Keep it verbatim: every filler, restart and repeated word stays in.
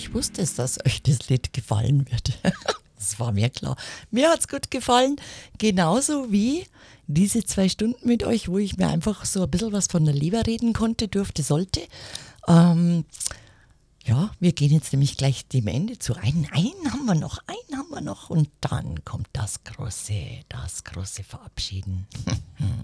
Ich wusste es, dass euch das Lied gefallen wird. Das war mir klar. Mir hat es gut gefallen, genauso wie diese zwei Stunden mit euch, wo ich mir einfach so ein bisschen was von der Leber reden konnte, durfte, sollte. Ähm, ja, wir gehen jetzt nämlich gleich dem Ende zu. Einen, einen haben wir noch, einen haben wir noch und dann kommt das große, das große Verabschieden.